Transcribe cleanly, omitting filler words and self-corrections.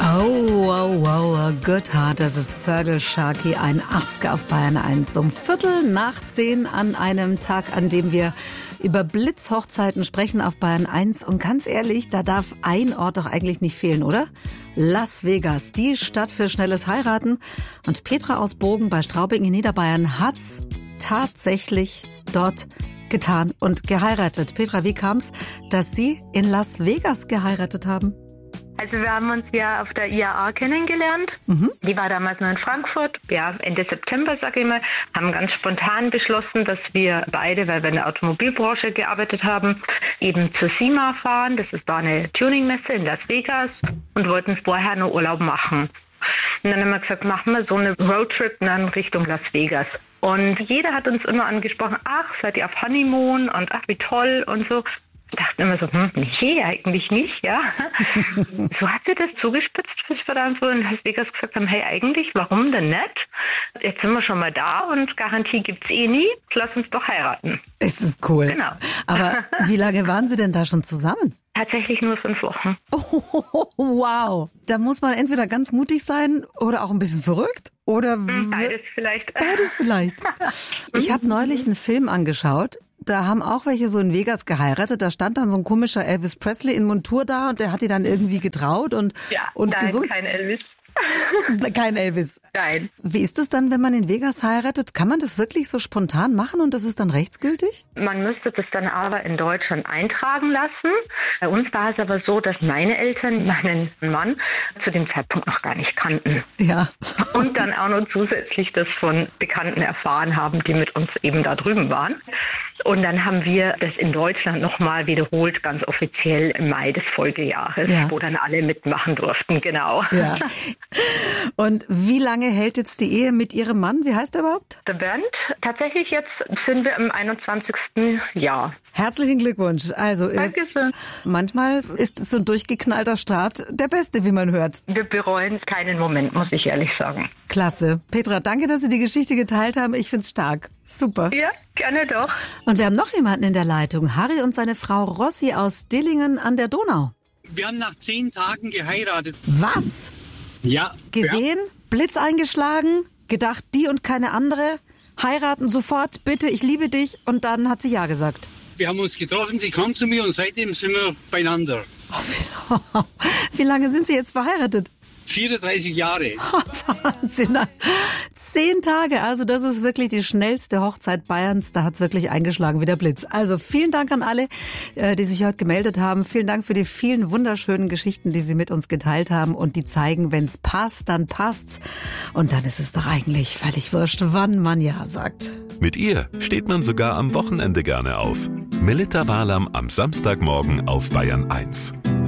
Oh, wow, wow, good heart, das ist Fergal Sharkey, ein 80er auf Bayern 1. Um 9:15 an einem Tag, an dem wir über Blitzhochzeiten sprechen auf Bayern 1. Und ganz ehrlich, da darf ein Ort doch eigentlich nicht fehlen, oder? Las Vegas, die Stadt für schnelles Heiraten. Und Petra aus Bogen bei Straubing in Niederbayern hat's tatsächlich dort getan und geheiratet. Petra, wie kam's, dass Sie in Las Vegas geheiratet haben? Also wir haben uns ja auf der IAA kennengelernt. Die war damals noch in Frankfurt. Ja, Ende September, sage ich mal, haben ganz spontan beschlossen, dass wir beide, weil wir in der Automobilbranche gearbeitet haben, eben zur SEMA fahren. Das war eine Tuningmesse in Las Vegas und wollten vorher noch Urlaub machen. Und dann haben wir gesagt, machen wir so eine Roadtrip dann Richtung Las Vegas. Und jeder hat uns immer angesprochen, ach, seid ihr auf Honeymoon und ach, wie toll und so. Ich dachte immer so, nee, eigentlich nicht, ja. So hat sie das zugespitzt, bis wir dann so in Las Vegas gesagt haben, hey, eigentlich, warum denn nicht? Jetzt sind wir schon mal da und Garantie gibt's eh nie. Lass uns doch heiraten. Ist das cool. Genau. Aber wie lange waren Sie denn da schon zusammen? Tatsächlich nur 5 Wochen. Oh, wow. Da muss man entweder ganz mutig sein oder auch ein bisschen verrückt. Oder Beides vielleicht. Beides vielleicht. Ich habe neulich einen Film angeschaut. Da haben auch welche so in Vegas geheiratet. Da stand dann so ein komischer Elvis Presley in Montur da und der hat die dann irgendwie getraut und nein, gesungen. Kein Elvis. Kein Elvis. Nein. Wie ist es dann, wenn man in Vegas heiratet? Kann man das wirklich so spontan machen und das ist dann rechtsgültig? Man müsste das dann aber in Deutschland eintragen lassen. Bei uns war es aber so, dass meine Eltern meinen Mann zu dem Zeitpunkt noch gar nicht kannten. Ja. Und dann auch noch zusätzlich das von Bekannten erfahren haben, die mit uns eben da drüben waren. Und dann haben wir das in Deutschland nochmal wiederholt, ganz offiziell im Mai des Folgejahres, wo dann alle mitmachen durften, genau. Ja. Und wie lange hält jetzt die Ehe mit Ihrem Mann? Wie heißt er überhaupt? Der Bernd. Tatsächlich jetzt sind wir im 21. Jahr. Herzlichen Glückwunsch. Also Dankeschön. Manchmal ist so ein durchgeknallter Start der beste, wie man hört. Wir bereuen keinen Moment, muss ich ehrlich sagen. Klasse. Petra, danke, dass Sie die Geschichte geteilt haben. Ich find's stark. Super. Ja, gerne doch. Und wir haben noch jemanden in der Leitung. Harry und seine Frau Rossi aus Dillingen an der Donau. Wir haben nach 10 Tagen geheiratet. Was? Ja. Gesehen, Blitz eingeschlagen, gedacht, die und keine andere, heiraten sofort, bitte, ich liebe dich. Und dann hat sie ja gesagt. Wir haben uns getroffen, sie kam zu mir und seitdem sind wir beieinander. Wie lange sind Sie jetzt verheiratet? 34 Jahre. Wahnsinn. 10 Tage, also das ist wirklich die schnellste Hochzeit Bayerns. Da hat's wirklich eingeschlagen wie der Blitz. Also vielen Dank an alle, die sich heute gemeldet haben. Vielen Dank für die vielen wunderschönen Geschichten, die Sie mit uns geteilt haben und die zeigen, wenn's passt, dann passt's. Und dann ist es doch eigentlich völlig wurscht, wann man ja sagt. Mit ihr steht man sogar am Wochenende gerne auf. Melitta Walam am Samstagmorgen auf Bayern 1.